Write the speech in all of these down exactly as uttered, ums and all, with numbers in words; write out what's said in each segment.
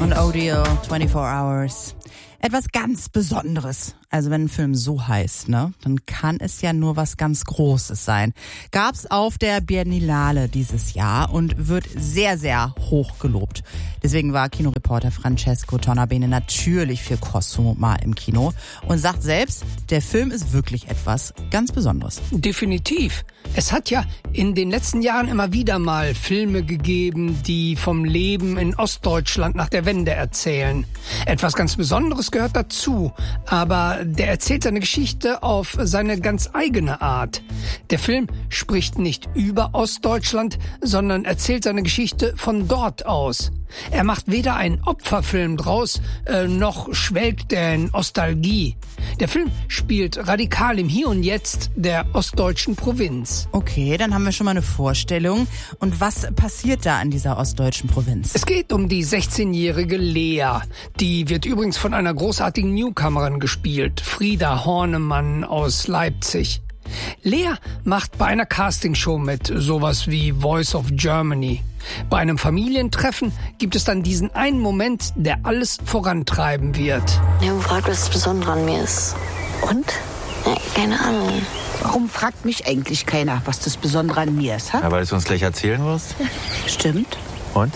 Und Audio vierundzwanzig Hours. Etwas ganz Besonderes. Also wenn ein Film so heißt, ne, dann kann es ja nur was ganz Großes sein. Gab's auf der Berlinale dieses Jahr und wird sehr, sehr hoch gelobt. Deswegen war Kinoreporter Francesco Tonabene natürlich für Kosso mal im Kino und sagt selbst, der Film ist wirklich etwas ganz Besonderes. Definitiv. Es hat ja in den letzten Jahren immer wieder mal Filme gegeben, die vom Leben in Ostdeutschland nach der Wende erzählen. Etwas ganz Besonderes gehört dazu, aber der erzählt seine Geschichte auf seine ganz eigene Art. Der Film spricht nicht über Ostdeutschland, sondern erzählt seine Geschichte von dort aus. Er macht weder einen Opferfilm draus, äh, noch schwelgt er in Nostalgie. Der Film spielt radikal im Hier und Jetzt der ostdeutschen Provinz. Okay, dann haben wir schon mal eine Vorstellung. Und was passiert da in dieser ostdeutschen Provinz? Es geht um die sechzehnjährige Lea. Die wird übrigens von einer großartigen Newcomerin gespielt, Frieda Hornemann aus Leipzig. Lea macht bei einer Castingshow mit, sowas wie Voice of Germany. Bei einem Familientreffen gibt es dann diesen einen Moment, der alles vorantreiben wird. Ich habe gefragt, was das Besondere an mir ist. Und? Ja, keine Ahnung. Warum fragt mich eigentlich keiner, was das Besondere an mir ist? Ha? Ja, weil du es uns gleich erzählen wirst. Stimmt. Und?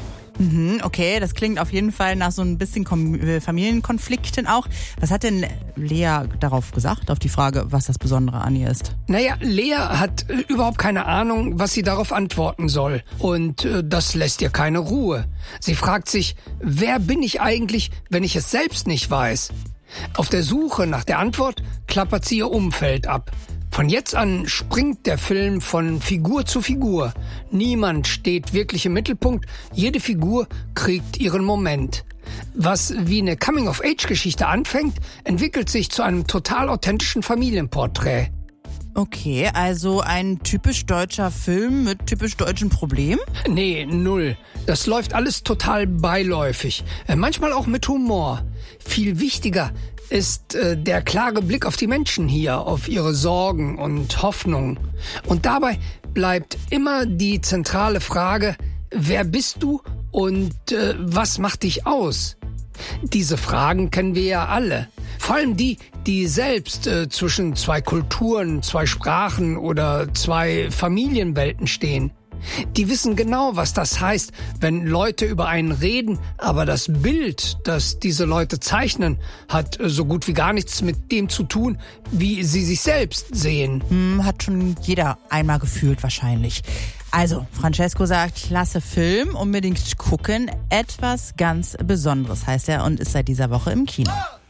Mhm, okay, das klingt auf jeden Fall nach so ein bisschen Kom- Familienkonflikten auch. Was hat denn Lea darauf gesagt, auf die Frage, was das Besondere an ihr ist? Naja, Lea hat äh, überhaupt keine Ahnung, was sie darauf antworten soll. Und äh, das lässt ihr keine Ruhe. Sie fragt sich, wer bin ich eigentlich, wenn ich es selbst nicht weiß? Auf der Suche nach der Antwort klappert sie ihr Umfeld ab. Von jetzt an springt der Film von Figur zu Figur. Niemand steht wirklich im Mittelpunkt, jede Figur kriegt ihren Moment. Was wie eine Coming-of-Age-Geschichte anfängt, entwickelt sich zu einem total authentischen Familienporträt. Okay, also ein typisch deutscher Film mit typisch deutschen Problemen? Nee, null. Das läuft alles total beiläufig. Äh, manchmal auch mit Humor. Viel wichtiger ist äh, der klare Blick auf die Menschen hier, auf ihre Sorgen und Hoffnungen. Und dabei bleibt immer die zentrale Frage, wer bist du und äh, was macht dich aus? Diese Fragen kennen wir ja alle. Vor allem die, die selbst äh, zwischen zwei Kulturen, zwei Sprachen oder zwei Familienwelten stehen. Die wissen genau, was das heißt, wenn Leute über einen reden, aber das Bild, das diese Leute zeichnen, hat so gut wie gar nichts mit dem zu tun, wie sie sich selbst sehen. Hm, hat schon jeder einmal gefühlt wahrscheinlich. Also, Francesco sagt, klasse Film, unbedingt gucken. Etwas ganz Besonderes heißt er und ist seit dieser Woche im Kino.